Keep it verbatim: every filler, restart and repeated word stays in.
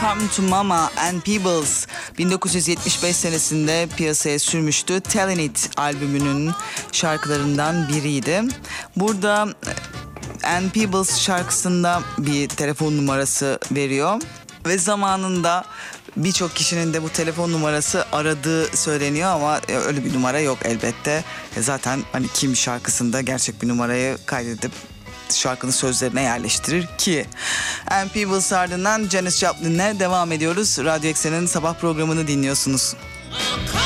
Come to Mama and Peebles bin dokuz yüz yetmiş beş senesinde piyasaya sürmüştü. Tellin' It albümünün şarkılarından biriydi. Burada Ann Peebles şarkısında bir telefon numarası veriyor ve zamanında birçok kişinin de bu telefon numarası aradığı söyleniyor ama öyle bir numara yok elbette. Zaten hani kim şarkısında gerçek bir numarayı kaydedip şarkının sözlerine yerleştirir ki? Ann Peebles ardından Janis Joplin'le devam ediyoruz. Radyo Eksen'in sabah programını dinliyorsunuz.